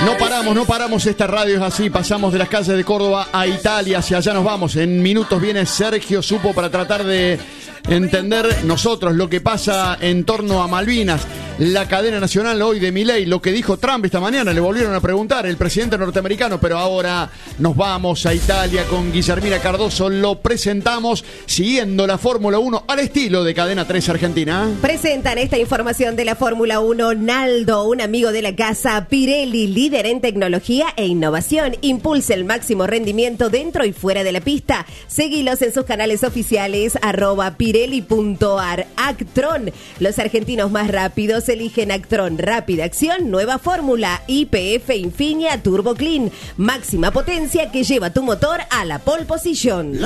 No paramos, esta radio es así, pasamos de las calles de Córdoba a Italia, hacia allá nos vamos. En minutos viene Sergio Supo para tratar de entender nosotros lo que pasa en torno a Malvinas. La cadena nacional hoy de Milei, lo que dijo Trump esta mañana, le volvieron a preguntar el presidente norteamericano, pero ahora nos vamos a Italia con Guillermina Cardoso, lo presentamos siguiendo la Fórmula 1 al estilo de Cadena 3 Argentina. Presentan esta información de la Fórmula 1 Naldo, un amigo de la casa. Pirelli, líder en tecnología e innovación, impulsa el máximo rendimiento dentro y fuera de la pista. Seguilos en sus canales oficiales @pirelli.ar. Actron, los argentinos más rápidos eligen Actron, rápida acción, nueva fórmula, YPF Infinia Turbo Clean, máxima potencia que lleva tu motor a la pole position.